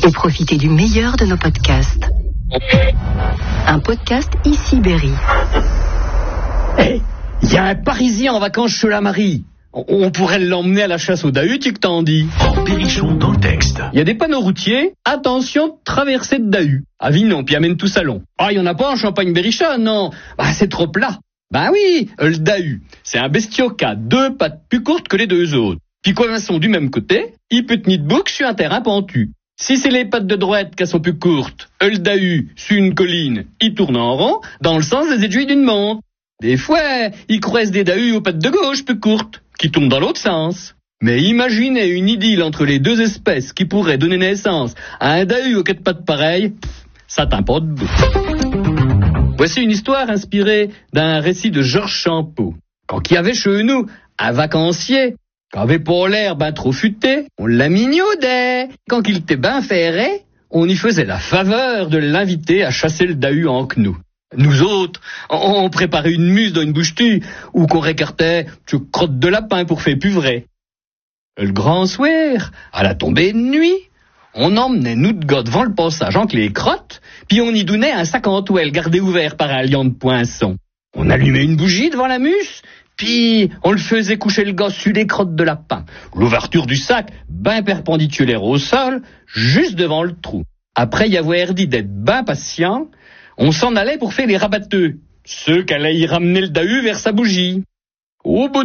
et profitez du meilleur de nos podcasts. Un podcast ici Berry. Hé, il y a un Parisien en vacances chez la Marie. On pourrait l'emmener à la chasse au Dahu, tu que t'en dis? Berrichon dans le texte. Il y a des panneaux routiers, attention, traversée de Dahu. Avignon, puis amène tout salon. Ah, il y en a pas en Champagne-Berrichon, non. Bah, c'est trop plat. Bah oui, le Dahu, c'est un bestiau qui a 2 pattes plus courtes que les 2 autres. Puis quand elles sont du même côté, il peut tenir debout sur un terrain pentu. Si c'est les pattes de droite qui sont plus courtes, le Dahu, sur une colline, il tourne en rond, dans le sens des aiguilles d'une montre. Des fois, il croise des Dahus aux pattes de gauche plus courtes, qui tournent dans l'autre sens. Mais imaginez une idylle entre les 2 espèces qui pourrait donner naissance à un Dahu aux 4 pattes pareilles, ça tient pas debout. Voici une histoire inspirée d'un récit de Georges Champeau. Quand il y avait chez nous un vacancier qui avait pas l'air ben trop futé, on l'a mignodait. Quand il était ben ferré, on y faisait la faveur de l'inviter à chasser le Dahu en nous. Nous autres, on préparait une muse dans une bouche-tue ou qu'on récartait crotte de lapin pour faire plus vrai. Le grand soir, à la tombée de nuit, on emmenait nous de gars devant le passage entre les crottes, puis on y donnait un sac en toile gardé ouvert par un lion de poinçon. On allumait une bougie devant la muse, puis on le faisait coucher le gars sur les crottes de lapin. L'ouverture du sac, ben perpendiculaire au sol, juste devant le trou. Après y avoir dit d'être ben patient, on s'en allait pour faire les rabatteux, ceux qui allaient y ramener le Dahu vers sa bougie. Au bout